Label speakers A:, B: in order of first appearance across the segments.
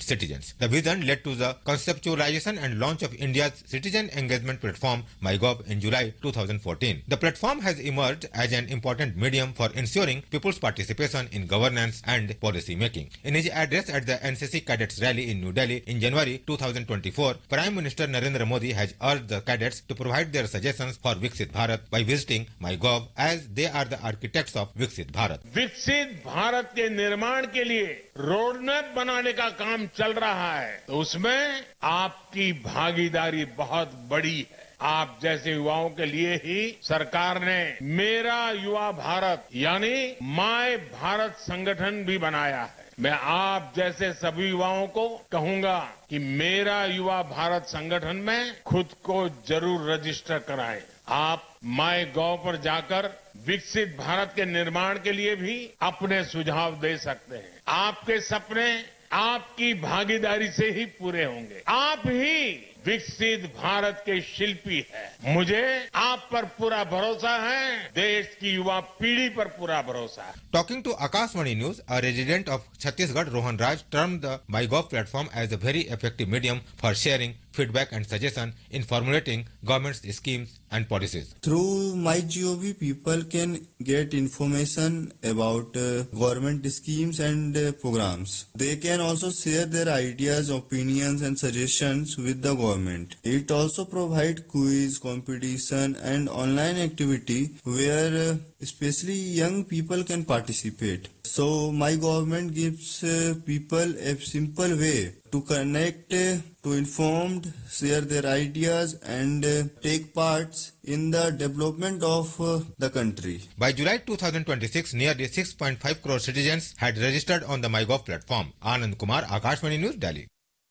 A: its citizens. The vision led to the conceptualization and launch of India's citizen engagement platform MyGov in July 2014. The platform has emerged as an important medium for ensuring people's participation in governance and policy making. In his address at the NCC Cadets Rally in New Delhi in January 2024, Prime Minister Narendra Modi has urged the cadets to provide their suggestions for Viksit Bharat by visiting MyGov, as they are the architects of Viksit Bharat.
B: विकसित भारत के निर्माण के लिए road map बनाने का काम चल रहा है, तो उसमें आपकी भागीदारी बहुत बड़ी है। आप जैसे युवाओं के लिए ही सरकार ने मेरा युवा भारत यानी माय भारत संगठन भी बनाया है। मैं आप जैसे सभी युवाओं को कहूंगा कि मेरा युवा भारत संगठन में खुद को जरूर रजिस्टर कराएं। आप MyGov पर जाकर विकसित भारत के निर्माण के लिए भी अपने सुझाव दे सकते हैं। आपके सपने आपकी भागीदारी से ही पूरे होंगे। आप ही विकसित भारत के शिल्पी हैं। मुझे आप पर पूरा भरोसा है, देश की युवा पीढ़ी पर पूरा भरोसा है।
A: Talking to Akashvani News, a resident of Chhattisgarh, Rohan Raj, termed the MyGov platform as a very effective medium for sharing feedback and suggestion in formulating government's schemes and policies.
C: Through MyGov, people can get information about government schemes and programs. They can also share their ideas, opinions and suggestions with the government. It also provides quiz, competition and online activity where especially young people can participate. So my government gives people a simple way to connect, to informed, share their ideas and take parts in the development of the country.
A: By July 2026, nearly 6.5 crore citizens had registered on the MyGov platform. Anand Kumar, Akashvani News, Delhi.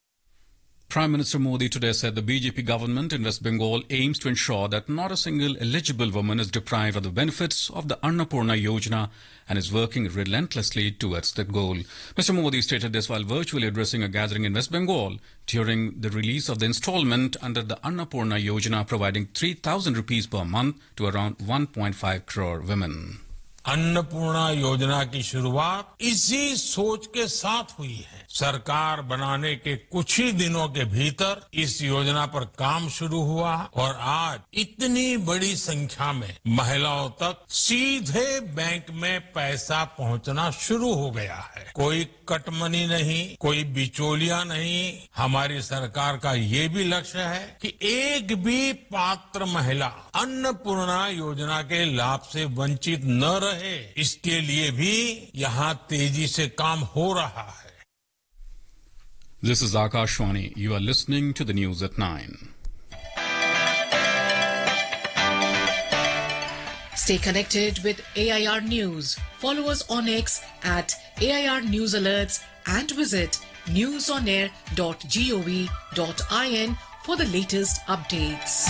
D: Prime Minister Modi today said the BJP government in West Bengal aims to ensure that not a single eligible woman is deprived of the benefits of the Annapurna Yojana and is working relentlessly towards that goal. Mr. Modi stated this while virtually addressing a gathering in West Bengal during the release of the installment under the Annapurna Yojana, providing 3,000 rupees per month to around 1.5 crore women.
B: Annapurna योजना की शुरुआत इसी सोच के साथ हुई है। सरकार बनाने के कुछ ही दिनों के भीतर इस योजना पर काम शुरू हुआ और आज इतनी बड़ी संख्या में महिलाओं तक सीधे बैंक में पैसा पहुंचना शुरू हो गया है। कोई कटमनी नहीं, कोई बिचौलिया नहीं। हमारी सरकार का ये भी लक्ष्य है कि एक भी पात्र महिला अन्नपूर्णा योजना के लाभ से वंचित न रहे, इसके लिए भी यहाँ तेजी से काम हो रहा है।
D: This is Akashvani. You are listening to the news at 9.
E: Stay connected with AIR News. Follow us on X at AIR News Alerts and visit newsonair.gov.in for the latest updates.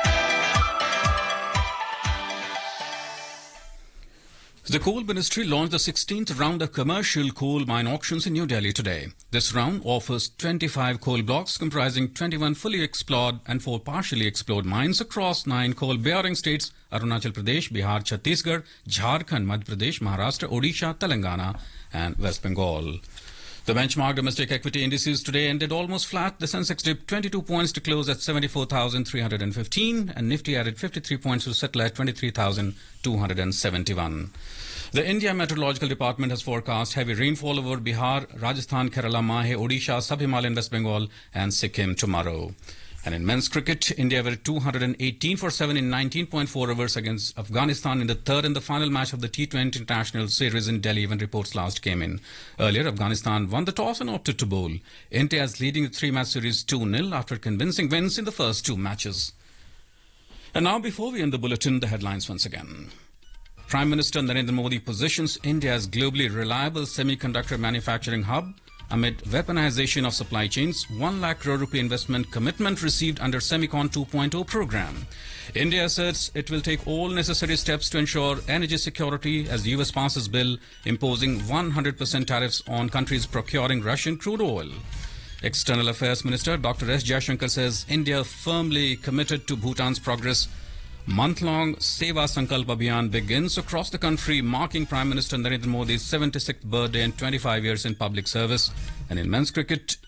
D: The Coal Ministry launched the 16th round of commercial coal mine auctions in New Delhi today. This round offers 25 coal blocks comprising 21 fully explored and 4 partially explored mines across 9 coal-bearing states: Arunachal Pradesh, Bihar, Chhattisgarh, Jharkhand, Madhya Pradesh, Maharashtra, Odisha, Telangana and West Bengal. The benchmark domestic equity indices today ended almost flat. The Sensex dipped 22 points to close at 74,315 and Nifty added 53 points to settle at 23,271. The India Meteorological Department has forecast heavy rainfall over Bihar, Rajasthan, Kerala, Mahe, Odisha, Sub-Himalayan West Bengal and Sikkim tomorrow. And in men's cricket, India were 218 for 7 in 19.4 overs against Afghanistan in the third and the final match of the T20 International Series in Delhi when reports last came in. Earlier, Afghanistan won the toss and opted to bowl. India is leading the 3-match series 2-0 after convincing wins in the first 2 matches. And now, before we end the bulletin, the headlines once again. Prime Minister Narendra Modi positions India as globally reliable semiconductor manufacturing hub amid weaponization of supply chains. 1 lakh crore rupee investment commitment received under Semicon 2.0 program. India asserts it will take all necessary steps to ensure energy security as the US passes bill imposing 100% tariffs on countries procuring Russian crude oil. External Affairs Minister Dr. S. Jaishankar says India firmly committed to Bhutan's progress. Month-long Seva Sankalp Abhiyan begins across the country, marking Prime Minister Narendra Modi's 76th birthday and 25 years in public service. And in men's cricket,